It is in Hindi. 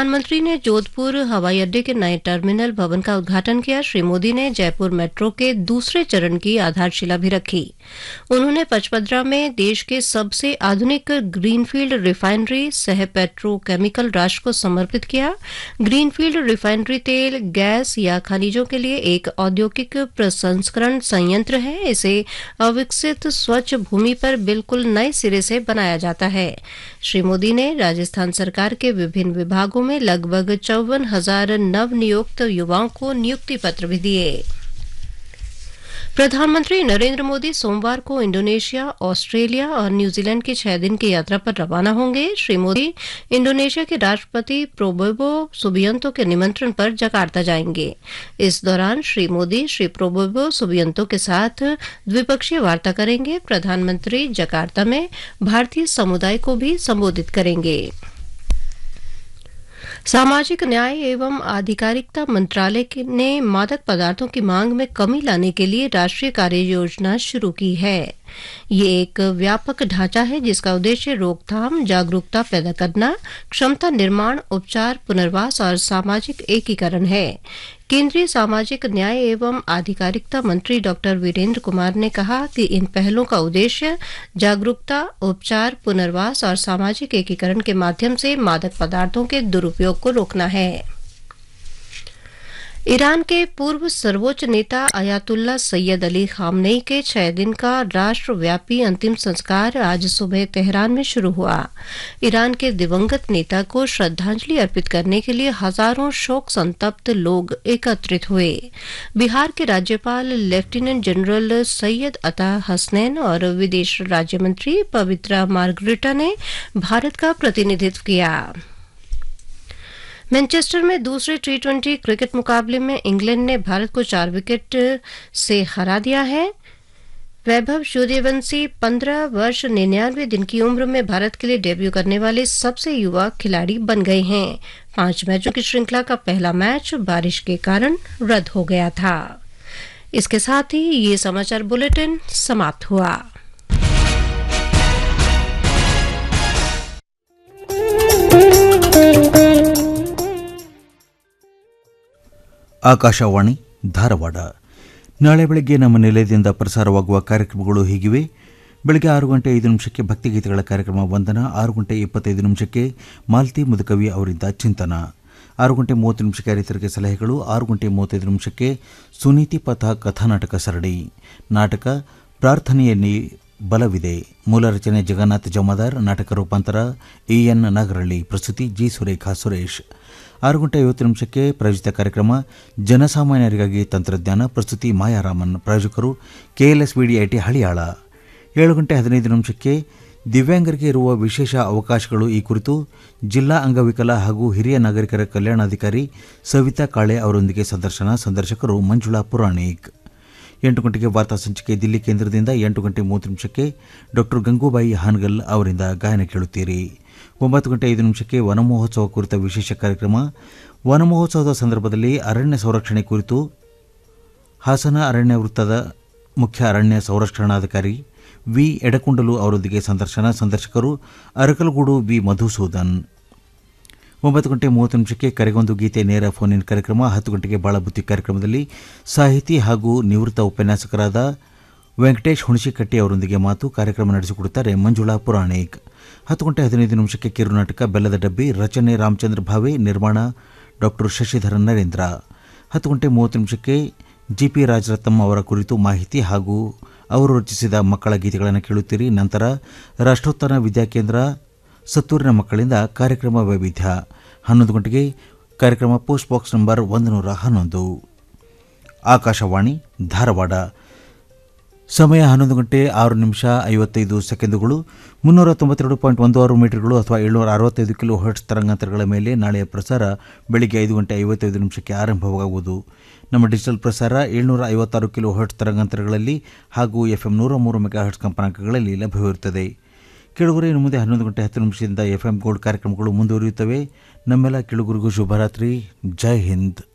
प्रधानमंत्री ने जोधपुर हवाई अड्डे के नए टर्मिनल भवन का उद्घाटन किया। श्री मोदी ने जयपुर मेट्रो के दूसरे चरण की आधारशिला भी रखी। उन्होंने पचपदरा में देश के सबसे आधुनिक ग्रीनफील्ड रिफाइनरी सह पेट्रोकेमिकल राष्ट्र को समर्पित किया। ग्रीनफील्ड रिफाइनरी तेल, गैस या खनिजों के लिए एक औद्योगिक प्रसंस्करण संयंत्र है। इसे अविकसित स्वच्छ भूमि पर बिल्कुल नए सिरे से बनाया जाता है। श्री मोदी ने राजस्थान सरकार के विभिन्न विभागों में लगभग 54,000 नवनियुक्त युवाओं को नियुक्ति पत्र भी दिए। प्रधानमंत्री नरेंद्र मोदी सोमवार को इंडोनेशिया, ऑस्ट्रेलिया और न्यूजीलैंड की 6 दिन की यात्रा पर रवाना होंगे। श्री मोदी इंडोनेशिया के राष्ट्रपति प्रोबोवो सुबियंतो के निमंत्रण पर जकार्ता जाएंगे। इस दौरान श्री मोदी श्री प्रोबोवो सुबियंतो के साथ द्विपक्षीय वार्ता करेंगे। प्रधानमंत्री जकार्ता में भारतीय समुदाय को भी संबोधित करेंगे। सामाजिक न्याय एवं आधिकारिकता मंत्रालय ने मादक पदार्थों की मांग में कमी लाने के लिए राष्ट्रीय कार्य योजना शुरू की है। ये एक व्यापक ढांचा है जिसका उद्देश्य रोकथाम, जागरूकता पैदा करना, क्षमता निर्माण, उपचार, पुनर्वास और सामाजिक एकीकरण है। केंद्रीय सामाजिक न्याय एवं आधिकारिकता मंत्री डॉक्टर वीरेंद्र कुमार ने कहा कि इन पहलों का उद्देश्य जागरूकता, उपचार, पुनर्वास और सामाजिक एकीकरण के माध्यम से मादक पदार्थों के दुरुपयोग को रोकना है। ईरान के पूर्व सर्वोच्च नेता अयातुल्ला सैयद अली खामनेई के 6 दिन का राष्ट्रव्यापी अंतिम संस्कार आज सुबह तेहरान में शुरू हुआ। ईरान के दिवंगत नेता को श्रद्धांजलि अर्पित करने के लिए हजारों शोक संतप्त लोग एकत्रित हुए। बिहार के राज्यपाल लेफ्टिनेंट जनरल सैयद अता हसनैन और विदेश राज्य मंत्री पवित्रा मार्गरेटा ने भारत का प्रतिनिधित्व किया। मैनचेस्टर में दूसरे T20 क्रिकेट मुकाबले में इंग्लैंड ने भारत को 4 विकेट से हरा दिया है। वैभव सूर्यवंशी 15 वर्ष 99 दिन की उम्र में भारत के लिए डेब्यू करने वाले सबसे युवा खिलाड़ी बन गए हैं। 5 मैचों की श्रृंखला का पहला मैच बारिश के कारण रद्द हो गया था। इसके साथ ही ये समाचार बुलेटिन समाप्त हुआ। ಆಕಾಶವಾಣಿ ಧಾರವಾಡ. ನಾಳೆ ಬೆಳಗ್ಗೆ ನಮ್ಮ ನಿಲಯದಿಂದ ಪ್ರಸಾರವಾಗುವ ಕಾರ್ಯಕ್ರಮಗಳು ಹೀಗಿವೆ. ಬೆಳಗ್ಗೆ 6 ಗಂಟೆ 5 ನಿಮಿಷಕ್ಕೆ ಭಕ್ತಿಗೀತೆಗಳ ಕಾರ್ಯಕ್ರಮ ವಂದನ, 6 ಗಂಟೆ 25 ನಿಮಿಷಕ್ಕೆ ಮಾಲ್ತಿ ಮುದುಕವಿ ಅವರಿಂದ ಚಿಂತನ, 6 ಗಂಟೆ 30 ನಿಮಿಷಕ್ಕೆ ರೈತರಿಗೆ ಸಲಹೆಗಳು, 6 ಗಂಟೆ 35 ನಿಮಿಷಕ್ಕೆ ಸುನೀತಿ ಪಥ ಕಥಾನಾಟಕ ಸರಣಿ. ನಾಟಕ ಪ್ರಾರ್ಥನೆಯಲ್ಲಿ ಬಲವಿದೆ. ಮೂಲ ರಚನೆ ಜಗನ್ನಾಥ್ ಜಮಾದಾರ್, ನಾಟಕ ರೂಪಾಂತರ EN ನಾಗರಳ್ಳಿ, ಪ್ರಸ್ತುತಿ ಜಿ ಸುರೇಖಾ ಸುರೇಶ್. 6 ಗಂಟೆ 50 ನಿಮಿಷಕ್ಕೆ ಪ್ರಾಯೋಜಿತ ಕಾರ್ಯಕ್ರಮ ಜನಸಾಮಾನ್ಯರಿಗಾಗಿ ತಂತ್ರಜ್ಞಾನ, ಪ್ರಸ್ತುತಿ ಮಾಯಾರಾಮನ್, ಪ್ರಾಯೋಜಕರು KLSVDIT ಹಳಿಯಾಳ. 7 ಗಂಟೆ 15 ನಿಮಿಷಕ್ಕೆ ದಿವ್ಯಾಂಗರಿಗೆ ಇರುವ ವಿಶೇಷ ಅವಕಾಶಗಳು ಈ ಕುರಿತು ಜಿಲ್ಲಾ ಅಂಗವಿಕಲ ಹಾಗೂ ಹಿರಿಯ ನಾಗರಿಕರ ಕಲ್ಯಾಣಾಧಿಕಾರಿ ಸವಿತಾ ಕಾಳೆ ಅವರೊಂದಿಗೆ ಸಂದರ್ಶನ, ಸಂದರ್ಶಕರು ಮಂಜುಳಾ ಪುರಾಣಿಕ್. 8 ಗಂಟೆಗೆ ವಾರ್ತಾ ಸಂಚಿಕೆ ದಿಲ್ಲಿ ಕೇಂದ್ರದಿಂದ. 8 ಗಂಟೆ 30 ನಿಮಿಷಕ್ಕೆ ಡಾಕ್ಟರ್ ಗಂಗೂಬಾಯಿ ಹಾನಗಲ್ ಅವರಿಂದ ಗಾಯನ ಕೇಳುತ್ತೀರಿ. 9 ಗಂಟೆ 5 ನಿಮಿಷಕ್ಕೆ ವನಮಹೋತ್ಸವ ಕುರಿತ ವಿಶೇಷ ಕಾರ್ಯಕ್ರಮ. ವನಮಹೋತ್ಸವದ ಸಂದರ್ಭದಲ್ಲಿ ಅರಣ್ಯ ಸಂರಕ್ಷಣೆ ಕುರಿತು ಹಾಸನ ಅರಣ್ಯ ವೃತ್ತದ ಮುಖ್ಯ ಅರಣ್ಯ ಸಂರಕ್ಷಣಾಧಿಕಾರಿ ವಿ ಎಡಕುಂಡಲು ಅವರೊಂದಿಗೆ ಸಂದರ್ಶನ, ಸಂದರ್ಶಕರು ಅರಕಲಗೂಡು ಬಿ ಮಧುಸೂದನ್. 9 ಗಂಟೆ 30 ನಿಮಿಷಕ್ಕೆ ಕರೆಗೊಂದು ಗೀತೆ ನೇರ ಫೋನ್ ಇನ್ ಕಾರ್ಯಕ್ರಮ. 10 ಗಂಟೆಗೆ ಬಾಳಬುತ್ತಿ ಕಾರ್ಯಕ್ರಮದಲ್ಲಿ ಸಾಹಿತಿ ಹಾಗೂ ನಿವೃತ್ತ ಉಪನ್ಯಾಸಕರಾದ ವೆಂಕಟೇಶ್ ಹುಣಸಿಕಟ್ಟಿ ಅವರೊಂದಿಗೆ ಮಾತು. ಕಾರ್ಯಕ್ರಮ ನಡೆಸಿಕೊಡುತ್ತಾರೆ ಮಂಜುಳಾ ಪುರಾಣಿಕ್. 10 ಗಂಟೆ 15 ನಿಮಿಷಕ್ಕೆ ಕಿರುನಾಟಕ ಬೆಲ್ಲದ ಡಬ್ಬಿ, ರಚನೆ ರಾಮಚಂದ್ರ ಭಾವೆ, ನಿರ್ಮಾಣ ಡಾಕ್ಟರ್ ಶಶಿಧರನ್ ನರೇಂದ್ರ. 10 ಗಂಟೆ 30 ನಿಮಿಷಕ್ಕೆ GP ರಾಜರತ್ನಂ ಅವರ ಕುರಿತು ಮಾಹಿತಿ ಹಾಗೂ ಅವರು ರಚಿಸಿದ ಮಕ್ಕಳ ಗೀತೆಗಳನ್ನು ಕೇಳುತ್ತೀರಿ. ನಂತರ ರಾಷ್ಟ್ರೋತ್ಥಾನ ವಿದ್ಯಾಕೇಂದ್ರ ಸತ್ತೂರಿನ ಮಕ್ಕಳಿಂದ ಕಾರ್ಯಕ್ರಮ ವೈವಿಧ್ಯ. 11 ಗಂಟೆಗೆ ಕಾರ್ಯಕ್ರಮ post box number 111. Akashvani Dharwad. ಸಮಯ 11 ಗಂಟೆ 6 ನಿಮಿಷ 55 ಸೆಕೆಂಡುಗಳು. 392.16 ಮೀಟರ್ಗಳು ಅಥವಾ 765 ಕಿಲೋ ಹರ್ಟ್ಸ್ ತರಂಗಾಂತರಗಳ ಮೇಲೆ ನಾಳೆಯ ಪ್ರಸಾರ ಬೆಳಿಗ್ಗೆ 5 ಗಂಟೆ 55 ನಿಮಿಷಕ್ಕೆ ಆರಂಭವಾಗುವುದು. ನಮ್ಮ ಡಿಜಿಟಲ್ ಪ್ರಸಾರ 756 ಕಿಲೋ ಹರ್ಟ್ಸ್ ತರಂಗಾಂತರಗಳಲ್ಲಿ ಹಾಗೂ FM 103 ಮೆಗಾ ಹರ್ಟ್ಸ್ ಕಂಪನಾಂಕಗಳಲ್ಲಿ ಲಭ್ಯವಿರುತ್ತದೆ. ಕೆಳಗುರೆ ಇನ್ನು ಮುಂದೆ 11 ಗಂಟೆ 10 ನಿಮಿಷದಿಂದ FM ಗೋಲ್ಡ್ ಕಾರ್ಯಕ್ರಮಗಳು ಮುಂದುವರಿಯುತ್ತವೆ. ನಮ್ಮೆಲ್ಲ ಕೆಳಗುರಿಗೂ ಶುಭರಾತ್ರಿ. ಜೈ ಹಿಂದ್.